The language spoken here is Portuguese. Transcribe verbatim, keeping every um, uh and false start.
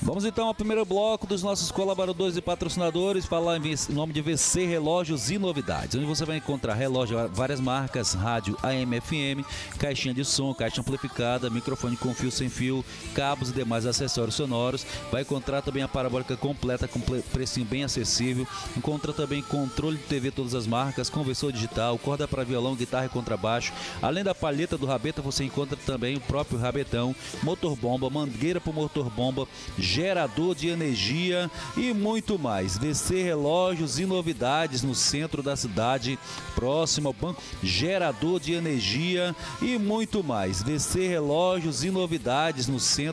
Vamos então ao primeiro bloco dos nossos colaboradores e patrocinadores, falar em nome de V C Relógios e Novidades, onde você vai encontrar relógio, várias marcas, rádio A M F M, caixinha de som, caixa amplificada, microfone com fio sem fio, cabos e demais acessórios sonoros. Vai encontrar também a parabólica completa com precinho bem acessível. Encontra também controle de T V todas as marcas, conversor digital, corda para violão, guitarra e contrabaixo. Além da palheta do rabeta, você encontra também o próprio rabetão, motor bomba, mangueira para motor bomba, gerador de energia e muito mais. V C Relógios e Novidades no centro da cidade, próximo ao banco, gerador de energia e muito mais. V C Relógios e Novidades no centro